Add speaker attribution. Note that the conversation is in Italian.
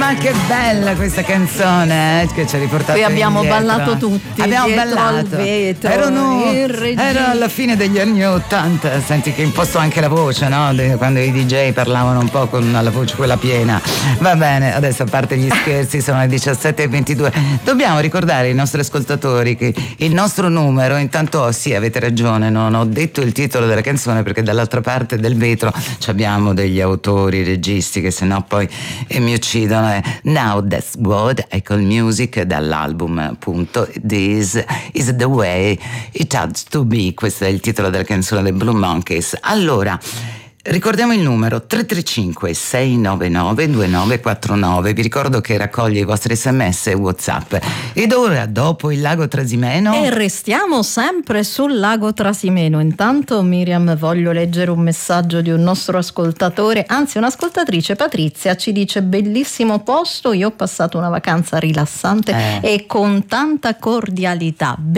Speaker 1: Ma che bella questa canzone, che ci ha riportato
Speaker 2: qui abbiamo
Speaker 1: indietro.
Speaker 2: Ballato tutti.
Speaker 1: Abbiamo ballato.
Speaker 2: Al vetro,
Speaker 1: Era alla fine degli anni '80. Senti che imposto anche la voce, no? Quando i DJ parlavano un po' con la voce quella piena. Va bene, adesso a parte gli scherzi, sono le 17:22. Dobbiamo ricordare ai nostri ascoltatori che il nostro numero, intanto sì, avete ragione, non ho detto il titolo della canzone perché dall'altra parte del vetro abbiamo degli autori, registi che sennò poi mi uccidono. Now That's What I Call Music, dall'album appunto This Is The Way It Has To Be. Questo è il titolo della canzone dei Blue Monkeys. Allora, ricordiamo il numero 335 699 2949. Vi ricordo che raccoglie i vostri sms e WhatsApp. Ed ora, dopo il lago Trasimeno,
Speaker 2: e restiamo sempre sul lago Trasimeno. Intanto, Miriam, voglio leggere un messaggio di un nostro ascoltatore, anzi un'ascoltatrice, Patrizia, ci dice: bellissimo posto, io ho passato una vacanza rilassante e con tanta cordialità.